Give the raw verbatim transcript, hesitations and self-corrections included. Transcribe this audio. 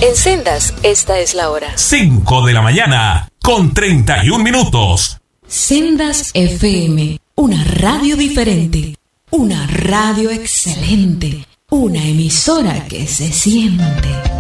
En Sendas, esta es la hora. cinco de la mañana, con treinta y un minutos. Sendas F M, una radio diferente, una radio excelente, una emisora que se siente.